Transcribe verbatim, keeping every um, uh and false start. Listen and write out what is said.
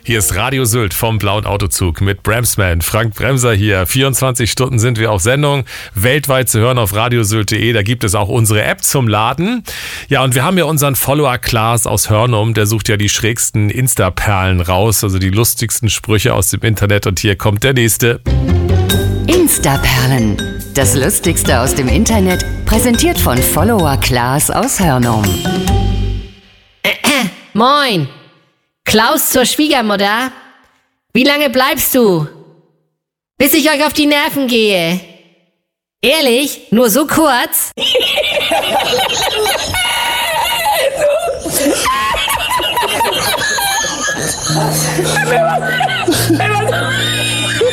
Hier ist Radio Sylt vom Blauen Autozug mit Bremsman. Frank Bremser hier. vierundzwanzig Stunden sind wir auf Sendung. Weltweit zu hören auf radiosylt punkt de. Da gibt es auch unsere App zum Laden. Ja, und wir haben ja unseren Follower Klaas aus Hörnum. Der sucht ja die schrägsten Insta-Perlen raus. Also die lustigsten Sprüche aus dem Internet. Und hier kommt der nächste. Insta-Perlen. Das Lustigste aus dem Internet. Präsentiert von Follower Klaas aus Hörnum. Äh, äh, moin. Klaus zur Schwiegermutter. Wie lange bleibst du? Bis ich euch auf die Nerven gehe. Ehrlich? Nur so kurz?